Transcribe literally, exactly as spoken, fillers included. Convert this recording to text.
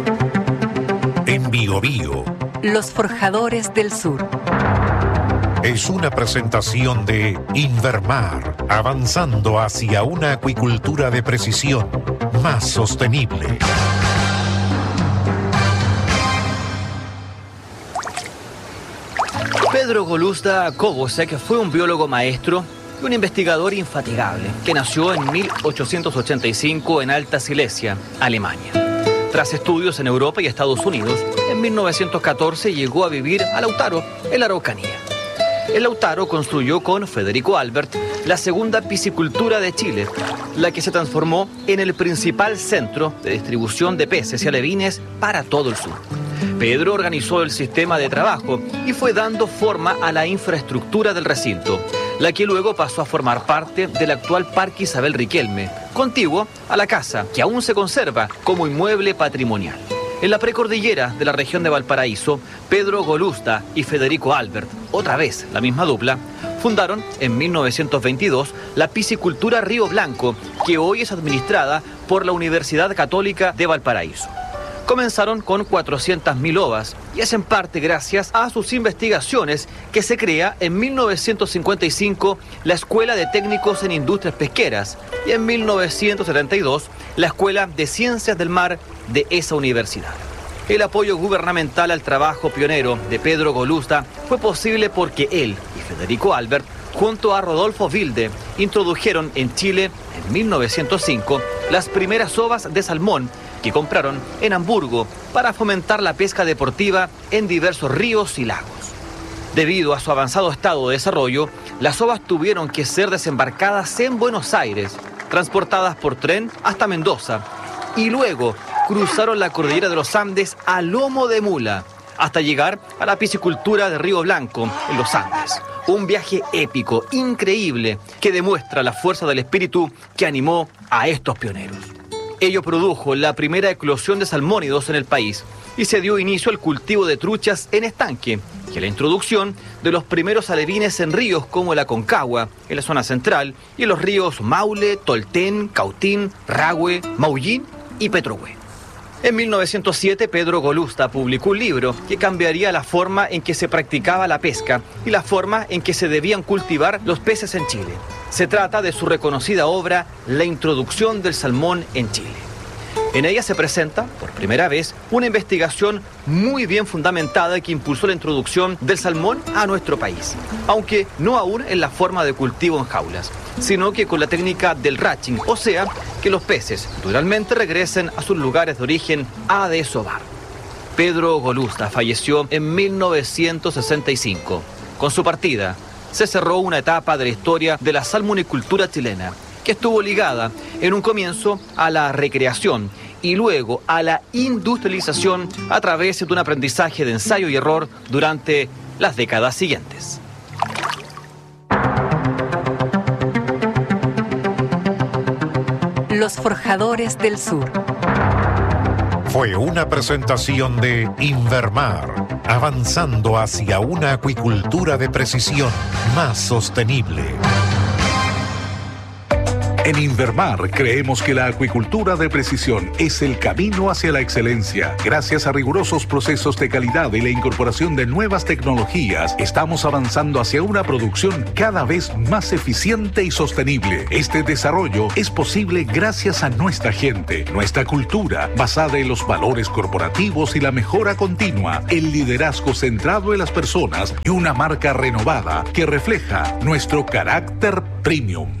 En Biobío, Los Forjadores del Sur. Es una presentación de Invermar, avanzando hacia una acuicultura de precisión más sostenible. Pedro Golusta Kobosek fue un biólogo maestro y un investigador infatigable que nació en mil ochocientos ochenta y cinco en Alta Silesia, Alemania. Tras estudios en Europa y Estados Unidos, en mil novecientos catorce llegó a vivir a Lautaro, en la Araucanía. En Lautaro construyó con Federico Albert la segunda piscicultura de Chile, la que se transformó en el principal centro de distribución de peces y alevines para todo el sur. Pedro organizó el sistema de trabajo y fue dando forma a la infraestructura del recinto, la que luego pasó a formar parte del actual Parque Isabel Riquelme, contiguo a la casa, que aún se conserva como inmueble patrimonial. En la precordillera de la región de Valparaíso, Pedro Golusta y Federico Albert, otra vez la misma dupla, fundaron en mil novecientos veintidós la piscicultura Río Blanco, que hoy es administrada por la Universidad Católica de Valparaíso. Comenzaron con cuatrocientas mil ovas y es en parte gracias a sus investigaciones que se crea en mil novecientos cincuenta y cinco la Escuela de Técnicos en Industrias Pesqueras y en mil novecientos setenta y dos la Escuela de Ciencias del Mar de esa universidad. El apoyo gubernamental al trabajo pionero de Pedro Golusta fue posible porque él y Federico Albert, junto a Rodolfo Wilde, introdujeron en Chile en mil novecientos cinco las primeras ovas de salmón que compraron en Hamburgo para fomentar la pesca deportiva en diversos ríos y lagos. Debido a su avanzado estado de desarrollo, las ovas tuvieron que ser desembarcadas en Buenos Aires, transportadas por tren hasta Mendoza y luego cruzaron la cordillera de los Andes a lomo de mula hasta llegar a la piscicultura de Río Blanco en los Andes. Un viaje épico, increíble, que demuestra la fuerza del espíritu que animó a estos pioneros. Ello produjo la primera eclosión de salmónidos en el país y se dio inicio al cultivo de truchas en estanque y a la introducción de los primeros alevines en ríos como la Concagua, en la zona central, y en los ríos Maule, Tolten, Cautín, Rahue, Maullín y Petrohue. En mil novecientos siete, Pedro Golusta publicó un libro que cambiaría la forma en que se practicaba la pesca y la forma en que se debían cultivar los peces en Chile. Se trata de su reconocida obra La introducción del salmón en Chile. En ella se presenta, por primera vez, una investigación muy bien fundamentada que impulsó la introducción del salmón a nuestro país, aunque no aún en la forma de cultivo en jaulas, sino que con la técnica del ratching, o sea, que los peces naturalmente regresen a sus lugares de origen a desovar. Pedro Golusta falleció en mil novecientos sesenta y cinco. Con su partida, se cerró una etapa de la historia de la salmonicultura chilena, que estuvo ligada en un comienzo a la recreación y luego a la industrialización a través de un aprendizaje de ensayo y error durante las décadas siguientes. Los Forjadores del Sur. Fue una presentación de Invermar, avanzando hacia una acuicultura de precisión más sostenible. En Invermar creemos que la acuicultura de precisión es el camino hacia la excelencia. Gracias a rigurosos procesos de calidad y la incorporación de nuevas tecnologías, estamos avanzando hacia una producción cada vez más eficiente y sostenible. Este desarrollo es posible gracias a nuestra gente, nuestra cultura, basada en los valores corporativos y la mejora continua, el liderazgo centrado en las personas y una marca renovada que refleja nuestro carácter premium.